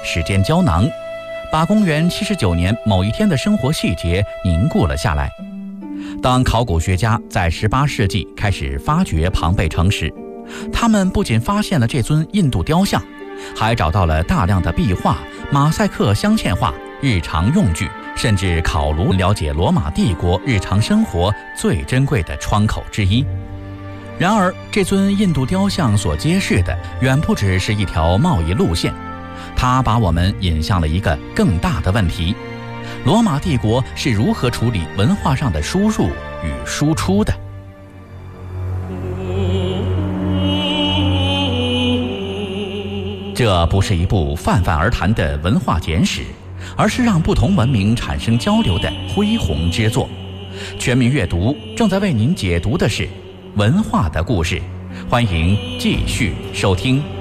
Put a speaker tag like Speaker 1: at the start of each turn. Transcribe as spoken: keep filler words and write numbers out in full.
Speaker 1: 时间胶囊，把公元七十九年某一天的生活细节凝固了下来。当考古学家在十八世纪开始发掘庞贝城时，他们不仅发现了这尊印度雕像，还找到了大量的壁画、马赛克镶嵌画、日常用具，甚至烤炉，了解罗马帝国日常生活最珍贵的窗口之一。然而，这尊印度雕像所揭示的远不只是一条贸易路线，它把我们引向了一个更大的问题：罗马帝国是如何处理文化上的输入与输出的？这不是一部泛泛而谈的文化简史，而是让不同文明产生交流的恢宏之作。全民阅读正在为您解读的是文化的故事，欢迎继续收听。